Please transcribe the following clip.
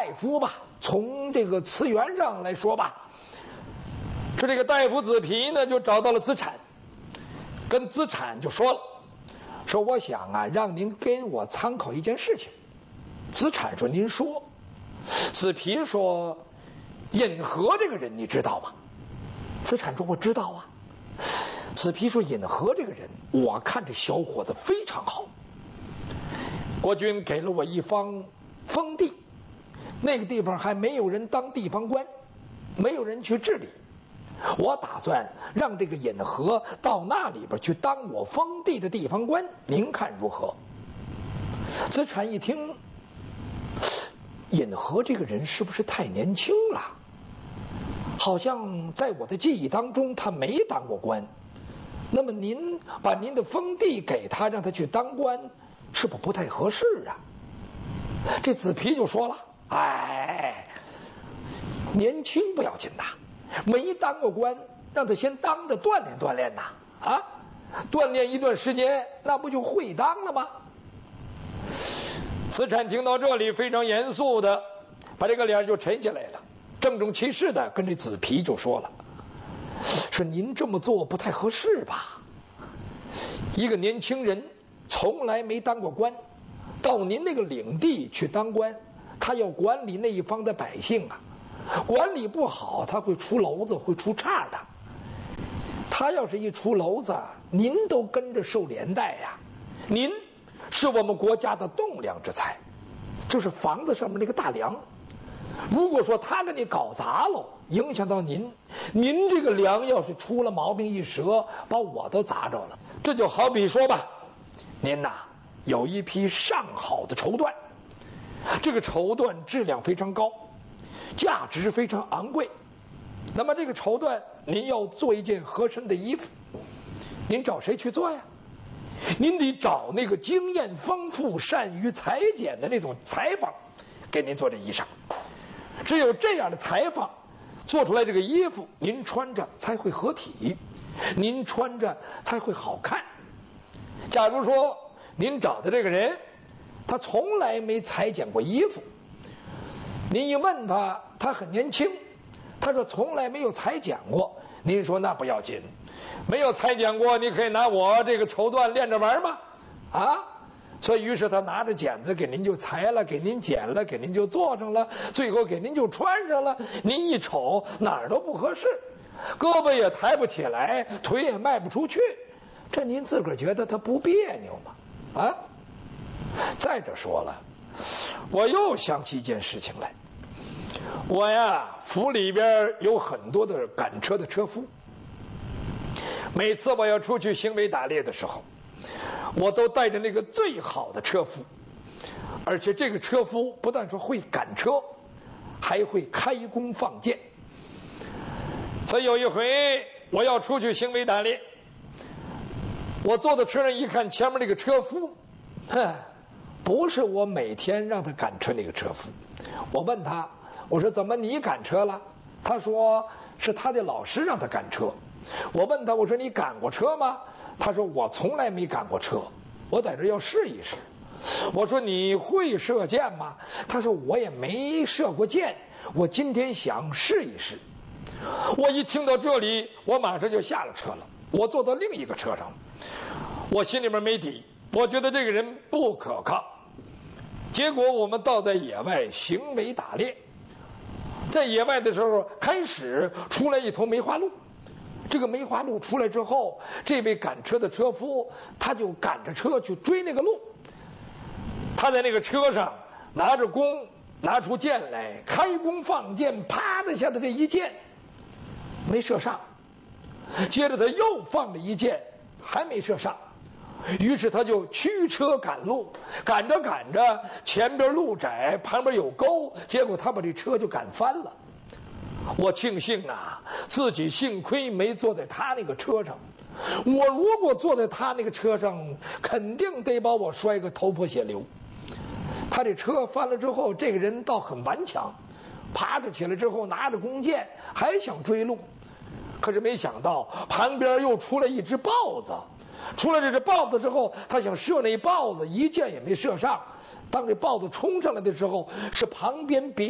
夫吧，从这个词源上来说吧，说这个大夫子皮呢，就找到了子产，跟子产就说了，说我想啊，让您给我参考一件事情。子产说：“您说。”子皮说：“尹和这个人你知道吗？”子产说：“我知道啊。”子皮说：“尹和这个人，我看这小伙子非常好。国君给了我一方封地，那个地方还没有人当地方官，没有人去治理。我打算让这个尹和到那里边去当我封地的地方官，您看如何？”子产一听，尹和这个人是不是太年轻了？好像在我的记忆当中他没当过官。那么您把您的封地给他，让他去当官，是不是不太合适啊？这子皮就说了：“哎，年轻不要紧呐，没当过官，让他先当着锻炼锻炼呐，啊，锻炼一段时间，那不就会当了吗？”子产听到这里，非常严肃的把这个脸就沉下来了，郑重其事的跟这子皮就说了，说您这么做不太合适吧？一个年轻人从来没当过官，到您那个领地去当官，他要管理那一方的百姓啊，管理不好他会出篓子，会出岔的。他要是一出篓子，您都跟着受连带呀。您是我们国家的栋梁之才，就是房子上面那个大梁。如果说他给你搞砸了，影响到您这个梁要是出了毛病一折，把我都砸着了。这就好比说吧，您呐有一批上好的绸缎，这个绸缎质量非常高，价值非常昂贵。那么这个绸缎您要做一件合身的衣服，您找谁去做呀？您得找那个经验丰富、善于裁剪的那种裁缝给您做这衣裳。只有这样的裁缝做出来这个衣服，您穿着才会合体，您穿着才会好看。假如说您找的这个人他从来没裁剪过衣服，您一问他，他很年轻，他说从来没有裁剪过，您说那不要紧，没有裁剪过，你可以拿我这个绸缎练着玩嘛，啊！所以于是他拿着剪子给您就裁了，给您剪了，给您就做上了，最后给您就穿上了。您一瞅哪儿都不合适，胳膊也抬不起来，腿也迈不出去，这您自个儿觉得他不别扭吗？啊！再者说了，我又想起一件事情来，我呀府里边有很多的赶车的车夫，每次我要出去行为打猎的时候，我都带着那个最好的车夫，而且这个车夫不但说会赶车，还会开弓放箭。所以有一回我要出去行为打猎，我坐到车上一看，前面那个车夫，不是我每天让他赶车那个车夫。我问他，我说怎么你赶车了？他说是他的老师让他赶车。我问他，我说你赶过车吗？他说我从来没赶过车，我在这要试一试。我说你会射箭吗？他说我也没射过箭，我今天想试一试。我一听到这里，我马上就下了车了，我坐到另一个车上，我心里面没底，我觉得这个人不可靠。结果我们到在野外行为打猎，在野外的时候开始出来一头梅花鹿。这个梅花鹿出来之后，这位赶车的车夫他就赶着车去追那个鹿。他在那个车上拿着弓，拿出箭来，开弓放箭，啪的一下子这一箭没射上，接着他又放了一箭，还没射上。于是他就驱车赶路，赶着赶着，前边路窄，旁边有沟，结果他把这车就赶翻了。我庆幸啊，自己幸亏没坐在他那个车上，我如果坐在他那个车上，肯定得把我摔个头破血流。他这车翻了之后，这个人倒很顽强，爬着起来之后拿着弓箭还想追鹿，可是没想到旁边又出来一只豹子。出了这只豹子之后，他想射那豹子，一箭也没射上。当这豹子冲上来的时候，是旁边别